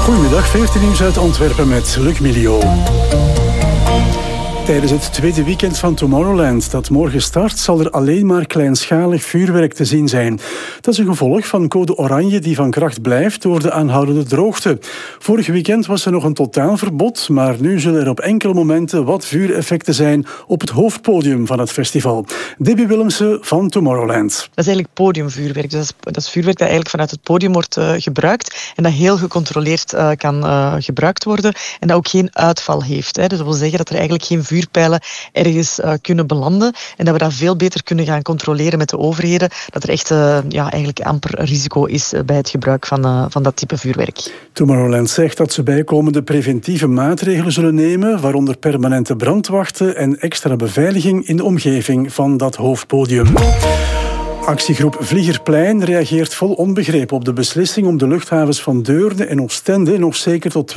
Goedemiddag, 14 nieuws uit Antwerpen met Luc Milio. Tijdens het tweede weekend van Tomorrowland, dat morgen start, zal er alleen maar kleinschalig vuurwerk te zien zijn. Dat is een gevolg van code oranje die van kracht blijft door de aanhoudende droogte. Vorig weekend was er nog een totaalverbod, maar nu zullen er op enkele momenten wat vuureffecten zijn op het hoofdpodium van het festival. Debbie Willemsen van Tomorrowland. Dat is eigenlijk podiumvuurwerk. Dat is vuurwerk dat eigenlijk vanuit het podium wordt gebruikt en dat heel gecontroleerd kan gebruikt worden en dat ook geen uitval heeft. Dus dat wil zeggen dat er eigenlijk geen vuurpijlen ergens kunnen belanden en dat we dat veel beter kunnen gaan controleren met de overheden, dat er echt eigenlijk amper risico is bij het gebruik van dat type vuurwerk. Tomorrowland zegt dat ze bijkomende preventieve maatregelen zullen nemen, waaronder permanente brandwachten en extra beveiliging in de omgeving van dat hoofdpodium. Actiegroep Vliegerplein reageert vol onbegrip op de beslissing om de luchthavens van Deurne en Oostende nog zeker tot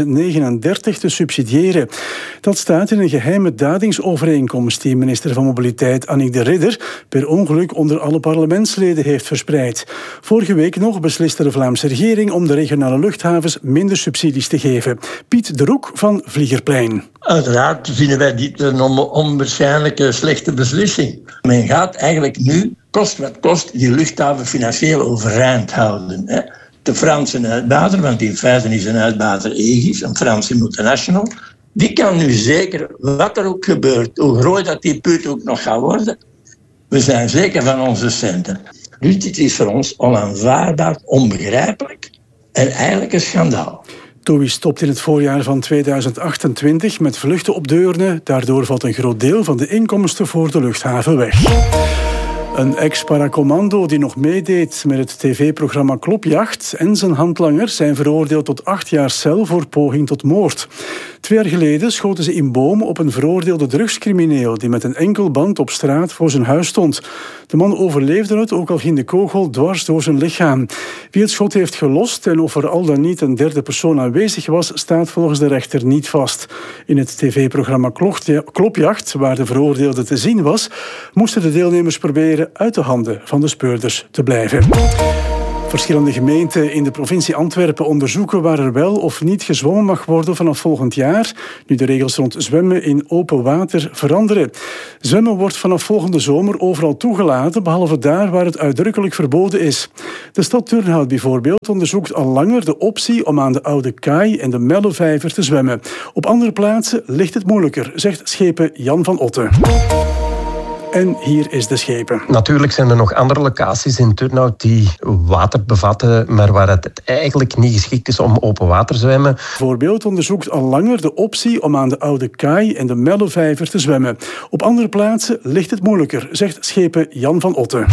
2039 te subsidiëren. Dat staat in een geheime dadingsovereenkomst die minister van Mobiliteit Annick de Ridder per ongeluk onder alle parlementsleden heeft verspreid. Vorige week nog besliste de Vlaamse regering om de regionale luchthavens minder subsidies te geven. Piet de Roek van Vliegerplein. Uiteraard vinden wij dit een onwaarschijnlijke slechte beslissing. Men gaat eigenlijk nu, kost wat kost, die luchthaven financieel overeind houden. De Franse uitbater, want in feite is een uitbater Aegis, een Franse multinational, die kan nu zeker, wat er ook gebeurt, hoe groot dat die put ook nog gaat worden, we zijn zeker van onze centen. Dus dit is voor ons onaanvaardbaar, onbegrijpelijk en eigenlijk een schandaal. TUI stopt in het voorjaar van 2028 met vluchten op Deurne. Daardoor valt een groot deel van de inkomsten voor de luchthaven weg. Een ex-paracommando die nog meedeed met het tv-programma Klopjacht en zijn handlanger zijn veroordeeld tot 8 jaar cel voor poging tot moord. 2 jaar geleden schoten ze in boom op een veroordeelde drugscrimineel die met een enkelband op straat voor zijn huis stond. De man overleefde het, ook al ging de kogel dwars door zijn lichaam. Wie het schot heeft gelost en of er al dan niet een derde persoon aanwezig was, staat volgens de rechter niet vast. In het tv-programma Klopjacht, waar de veroordeelde te zien was, moesten de deelnemers proberen uit de handen van de speurders te blijven. Verschillende gemeenten in de provincie Antwerpen onderzoeken waar er wel of niet gezwommen mag worden vanaf volgend jaar, nu de regels rond zwemmen in open water veranderen. Zwemmen wordt vanaf volgende zomer overal toegelaten, behalve daar waar het uitdrukkelijk verboden is. De stad Turnhout bijvoorbeeld onderzoekt al langer de optie om aan de Oude Kaai en de Mellevijver te zwemmen. Op andere plaatsen ligt het moeilijker, zegt schepen Jan van Otten. En hier is de schepen. Natuurlijk zijn er nog andere locaties in Turnhout die water bevatten, maar waar het eigenlijk niet geschikt is om open water te zwemmen. Bijvoorbeeld onderzoekt al langer de optie om aan de Oude Kaai en de Mellevijver te zwemmen. Op andere plaatsen ligt het moeilijker, zegt schepen Jan van Otten.